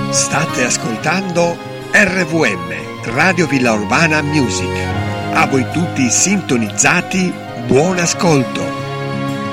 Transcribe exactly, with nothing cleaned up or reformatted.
State ascoltando R V M, Radio Villa Urbana Music. A voi tutti sintonizzati, buon ascolto.